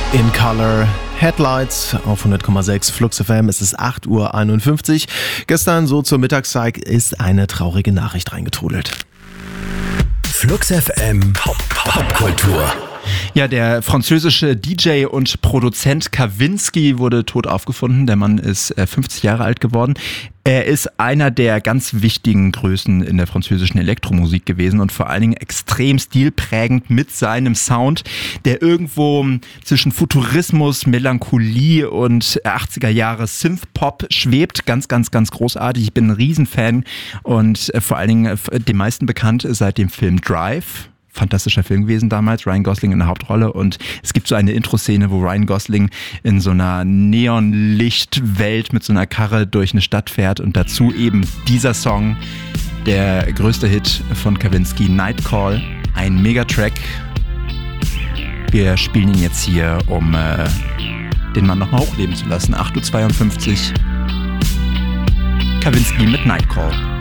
In Color Headlights auf 100,6 Flux FM. Es ist 8:51 Uhr. Gestern, so zur Mittagszeit, ist eine traurige Nachricht reingetrudelt. Flux FM Popkultur. Ja, der französische DJ und Produzent Kavinsky wurde tot aufgefunden. Der Mann ist 50 Jahre alt geworden. Er ist einer der ganz wichtigen Größen in der französischen Elektromusik gewesen und vor allen Dingen extrem stilprägend mit seinem Sound, der irgendwo zwischen Futurismus, Melancholie und 80er Jahre Synthpop schwebt. Ganz, ganz, ganz großartig. Ich bin ein Riesenfan und vor allen Dingen den meisten bekannt seit dem Film Drive. Fantastischer Film gewesen damals, Ryan Gosling in der Hauptrolle, und es gibt so eine Intro-Szene, wo Ryan Gosling in so einer Neonlichtwelt mit so einer Karre durch eine Stadt fährt und dazu eben dieser Song, der größte Hit von Kavinsky, Nightcall, ein Megatrack. Wir spielen ihn jetzt hier, um den Mann nochmal hochleben zu lassen. 8:52 Uhr. Kavinsky mit Nightcall.